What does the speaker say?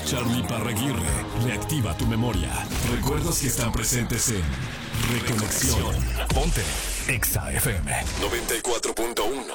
Charlie Parraguirre reactiva tu memoria. Recuerdos que están presentes en Reconexión. Ponte Exa FM 94.1.